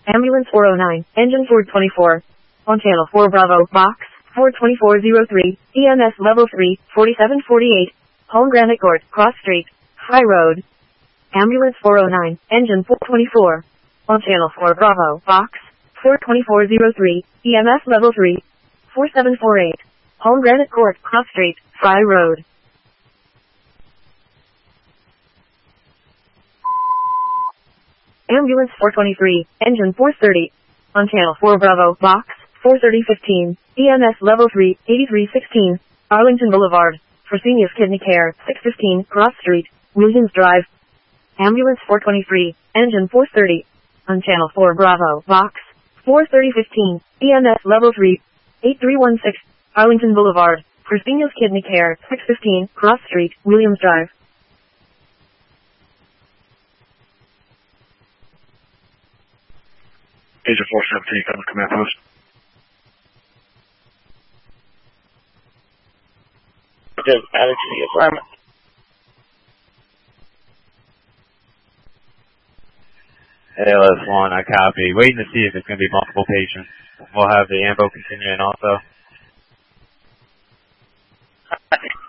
Ambulance 409, engine 424. On channel 4 Bravo, box 42403, EMS level 3, 4748. Home Granite Court, Cross Street, High Road. Ambulance 409, engine 424. On channel 4 Bravo, box 42403, EMS level 3, 4748. Home Granite Court, Cross Street, High Road. Ambulance 423, engine 430. On channel 4 Bravo, box 43015, EMS level 3, 8316, Arlington Boulevard, Fresenius Kidney Care, 615, Cross Street, Williams Drive. Ambulance 423, engine 430. On channel 4 Bravo, box 43015, EMS level 3, 8316, Arlington Boulevard, Fresenius Kidney Care, 615, Cross Street, Williams Drive. Agent 417, come to command post. Just added to the assignment. ALS1, I copy. Waiting to see if it's going to be multiple patients. We'll have the ambo continue in also.